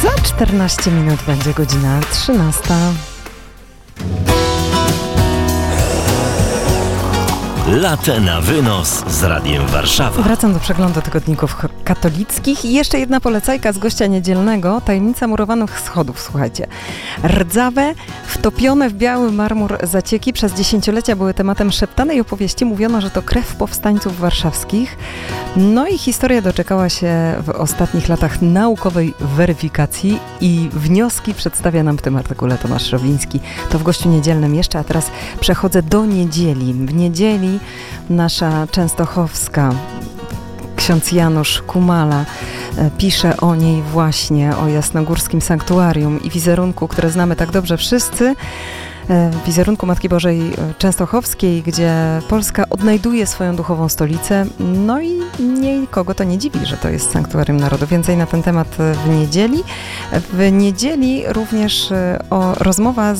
Za 14 minut będzie godzina 13. Latte na wynos z Radiem Warszawa. Wracam do przeglądu tygodników katolickich i jeszcze jedna polecajka z gościa niedzielnego. Tajemnica murowanych schodów, słuchajcie. Rdzawe, wtopione w biały marmur zacieki przez dziesięciolecia były tematem szeptanej opowieści. Mówiono, że to krew powstańców warszawskich. No i historia doczekała się w ostatnich latach naukowej weryfikacji i wnioski przedstawia nam w tym artykule Tomasz Rowiński. To w gościu niedzielnym jeszcze, a teraz przechodzę do niedzieli. W niedzieli nasza częstochowska ksiądz Janusz Kumala pisze o niej właśnie, o jasnogórskim sanktuarium i wizerunku, które znamy tak dobrze wszyscy, wizerunku Matki Bożej Częstochowskiej, gdzie Polska odnajduje swoją duchową stolicę. No i nikogo to nie dziwi, że to jest Sanktuarium Narodu. Więcej na ten temat w niedzieli. W niedzieli również rozmowa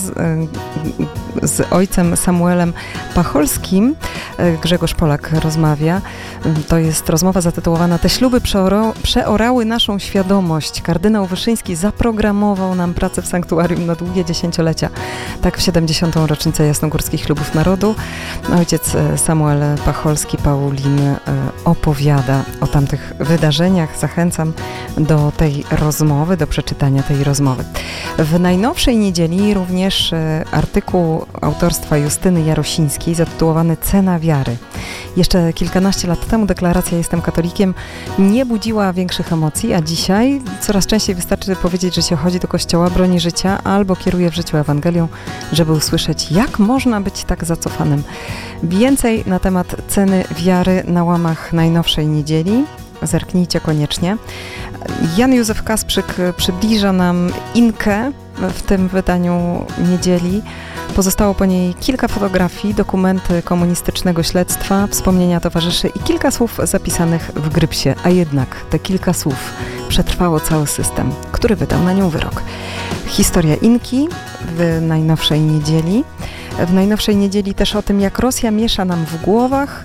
z ojcem Samuelem Pacholskim. Grzegorz Polak rozmawia. To jest rozmowa zatytułowana "Te śluby przeorały naszą świadomość". Kardynał Wyszyński zaprogramował nam pracę w sanktuarium na długie dziesięciolecia. Tak w 70. rocznicę Jasnogórskich Ślubów Narodu ojciec Samuel Pacholski Paulin opowiada o tamtych wydarzeniach. Zachęcam do tej rozmowy, do przeczytania tej rozmowy. W najnowszej niedzieli również artykuł autorstwa Justyny Jarosińskiej zatytułowany "Cena wiary". Jeszcze kilkanaście lat temu deklaracja "Jestem katolikiem" nie budziła większych emocji, a dzisiaj coraz częściej wystarczy powiedzieć, że się chodzi do kościoła, broni życia albo kieruje w życiu Ewangelią, żeby usłyszeć, jak można być tak zacofanym. Więcej na temat ceny wiary na łamach najnowszej niedzieli. Zerknijcie koniecznie. Jan Józef Kasprzyk przybliża nam Inkę w tym wydaniu niedzieli. Pozostało po niej kilka fotografii, dokumenty komunistycznego śledztwa, wspomnienia towarzyszy i kilka słów zapisanych w grypsie. A jednak te kilka słów przetrwało cały system, który wydał na nią wyrok. Historia Inki w najnowszej niedzieli. W najnowszej niedzieli też o tym, jak Rosja miesza nam w głowach.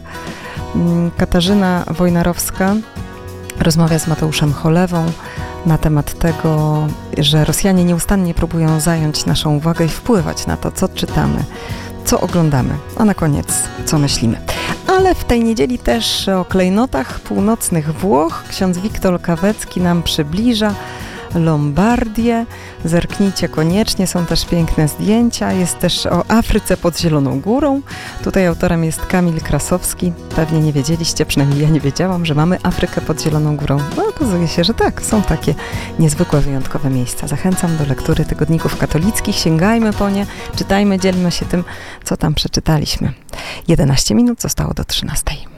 Katarzyna Wojnarowska rozmawia z Mateuszem Cholewą na temat tego, że Rosjanie nieustannie próbują zająć naszą uwagę i wpływać na to, co czytamy, co oglądamy, a na koniec, co myślimy. Ale w tej niedzieli też o klejnotach północnych Włoch ksiądz Wiktor Kawecki nam przybliża Lombardię. Zerknijcie koniecznie, są też piękne zdjęcia. Jest też o Afryce pod Zieloną Górą. Tutaj autorem jest Kamil Krasowski. Pewnie nie wiedzieliście, przynajmniej ja nie wiedziałam, że mamy Afrykę pod Zieloną Górą. No okazuje się, że tak, są takie niezwykłe, wyjątkowe miejsca. Zachęcam do lektury tygodników katolickich. Sięgajmy po nie, czytajmy, dzielmy się tym, co tam przeczytaliśmy. 11 minut zostało do 13.